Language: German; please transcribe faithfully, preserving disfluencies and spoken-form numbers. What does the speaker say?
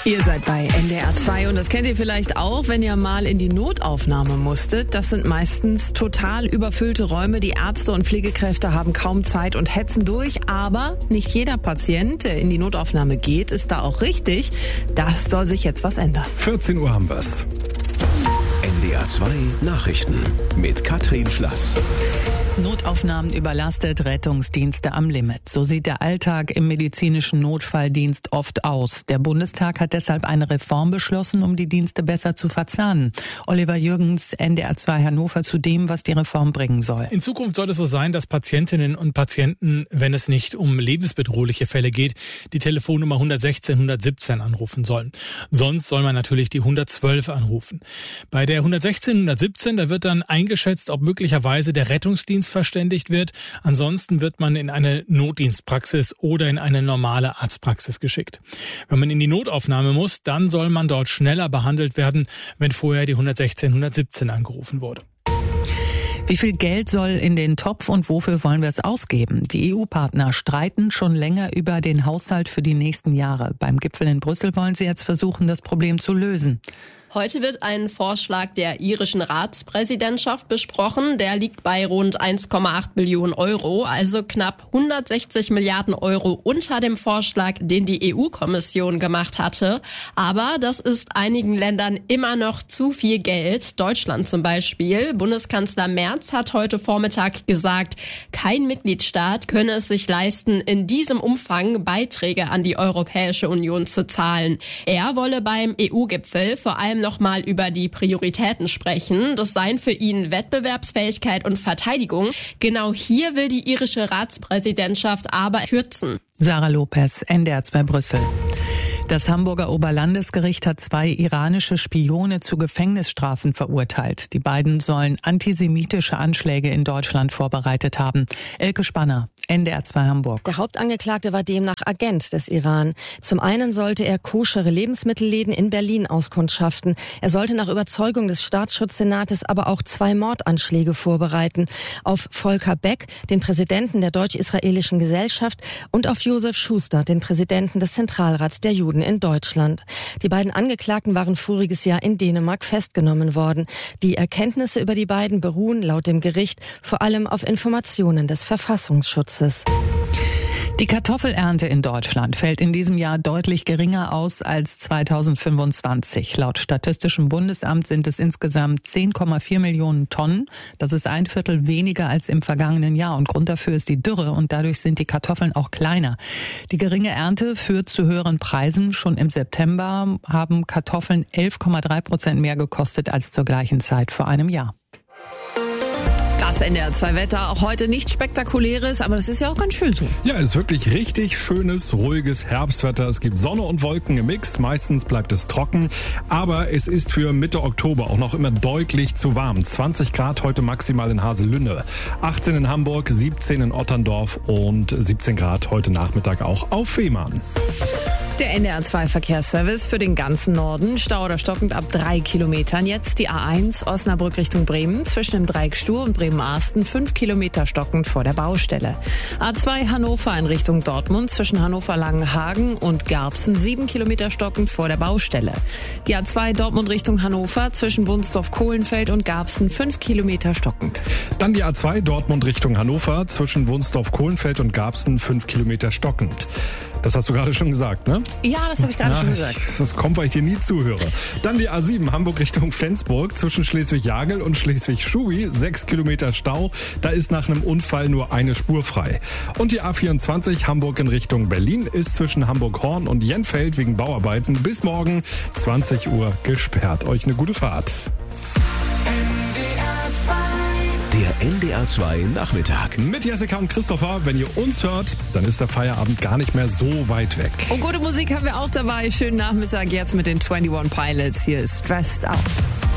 Ihr seid bei N D R zwei und das kennt ihr vielleicht auch, wenn ihr mal in die Notaufnahme musstet. Das sind meistens total überfüllte Räume. Die Ärzte und Pflegekräfte haben kaum Zeit und hetzen durch. Aber nicht jeder Patient, der in die Notaufnahme geht, ist da auch richtig. Das soll sich jetzt was ändern. vierzehn Uhr haben wir's. N D R zwei Nachrichten mit Katrin Schlass. Notaufnahmen überlastet, Rettungsdienste am Limit. So sieht der Alltag im medizinischen Notfalldienst oft aus. Der Bundestag hat deshalb eine Reform beschlossen, um die Dienste besser zu verzahnen. Oliver Jürgens, N D R zwei Hannover, zu dem, was die Reform bringen soll. In Zukunft soll es so sein, dass Patientinnen und Patienten, wenn es nicht um lebensbedrohliche Fälle geht, die Telefonnummer hundertsechzehn hundertsiebzehn anrufen sollen. Sonst soll man natürlich die hundertzwölf anrufen. Bei der hundertsechzehn hundertsiebzehn, da wird dann eingeschätzt, ob möglicherweise der Rettungsdienst verständigt wird. Ansonsten wird man in eine Notdienstpraxis oder in eine normale Arztpraxis geschickt. Wenn man in die Notaufnahme muss, dann soll man dort schneller behandelt werden, wenn vorher die hundertsechzehn hundertsiebzehn angerufen wurde. Wie viel Geld soll in den Topf und wofür wollen wir es ausgeben? Die E U-Partner streiten schon länger über den Haushalt für die nächsten Jahre. Beim Gipfel in Brüssel wollen sie jetzt versuchen, das Problem zu lösen. Heute wird ein Vorschlag der irischen Ratspräsidentschaft besprochen. Der liegt bei rund eins Komma acht Billionen Euro, also knapp hundertsechzig Milliarden Euro unter dem Vorschlag, den die E U-Kommission gemacht hatte. Aber das ist einigen Ländern immer noch zu viel Geld. Deutschland zum Beispiel. Bundeskanzler Merz hat heute Vormittag gesagt, kein Mitgliedstaat könne es sich leisten, in diesem Umfang Beiträge an die Europäische Union zu zahlen. Er wolle beim E U-Gipfel vor allem noch mal über die Prioritäten sprechen. Das seien für ihn Wettbewerbsfähigkeit und Verteidigung. Genau hier will die irische Ratspräsidentschaft aber kürzen. Sarah Lopez, N D R zwei Brüssel. Das Hamburger Oberlandesgericht hat zwei iranische Spione zu Gefängnisstrafen verurteilt. Die beiden sollen antisemitische Anschläge in Deutschland vorbereitet haben. Elke Spanner, N D R zwei Hamburg. Der Hauptangeklagte war demnach Agent des Iran. Zum einen sollte er koschere Lebensmittelläden in Berlin auskundschaften. Er sollte nach Überzeugung des Staatsschutzsenates aber auch zwei Mordanschläge vorbereiten. Auf Volker Beck, den Präsidenten der Deutsch-Israelischen Gesellschaft, und auf Josef Schuster, den Präsidenten des Zentralrats der Juden in Deutschland. Die beiden Angeklagten waren voriges Jahr in Dänemark festgenommen worden. Die Erkenntnisse über die beiden beruhen laut dem Gericht vor allem auf Informationen des Verfassungsschutzes. Die Kartoffelernte in Deutschland fällt in diesem Jahr deutlich geringer aus als zweitausendfünfundzwanzig. Laut Statistischem Bundesamt sind es insgesamt zehn Komma vier Millionen Tonnen. Das ist ein Viertel weniger als im vergangenen Jahr. Und Grund dafür ist die Dürre und dadurch sind die Kartoffeln auch kleiner. Die geringe Ernte führt zu höheren Preisen. Schon im September haben Kartoffeln elf Komma drei Prozent mehr gekostet als zur gleichen Zeit vor einem Jahr. Das N D R zwei Wetter, auch heute nichts Spektakuläres, aber das ist ja auch ganz schön so. Ja, es ist wirklich richtig schönes, ruhiges Herbstwetter. Es gibt Sonne und Wolken im Mix. Meistens bleibt es trocken. Aber es ist für Mitte Oktober auch noch immer deutlich zu warm. zwanzig Grad heute maximal in Haselünne. achtzehn in Hamburg, siebzehn in Otterndorf und siebzehn Grad heute Nachmittag auch auf Fehmarn. Der N D R zwei Verkehrsservice für den ganzen Norden. Stau oder stockend ab drei Kilometern. Jetzt die A eins Osnabrück Richtung Bremen. Zwischen dem Dreieck Stur und Bremen-Arsten fünf Kilometer stockend vor der Baustelle. A zwei Hannover in Richtung Dortmund. Zwischen Hannover-Langenhagen und Garbsen sieben Kilometer stockend vor der Baustelle. Die A zwei Dortmund Richtung Hannover. Zwischen Wunsdorf-Kohlenfeld und Garbsen fünf Kilometer stockend. Dann die A zwei Dortmund Richtung Hannover. Zwischen Wunsdorf-Kohlenfeld und Garbsen fünf Kilometer stockend. Das hast du gerade schon gesagt, ne? Ja, das habe ich gerade Na, schon gesagt. Das kommt, weil ich dir nie zuhöre. Dann die A sieben Hamburg Richtung Flensburg. Zwischen Schleswig-Jagel und Schleswig-Schubi sechs Kilometer Stau. Da ist nach einem Unfall nur eine Spur frei. Und die A vierundzwanzig Hamburg in Richtung Berlin ist zwischen Hamburg-Horn und Jenfeld wegen Bauarbeiten bis morgen zwanzig Uhr gesperrt. Euch eine gute Fahrt. Der N D R zwei Nachmittag. Mit Jessica und Christopher. Wenn ihr uns hört, dann ist der Feierabend gar nicht mehr so weit weg. Und gute Musik haben wir auch dabei. Schönen Nachmittag jetzt mit den einundzwanzig Pilots. Hier ist Stressed Out.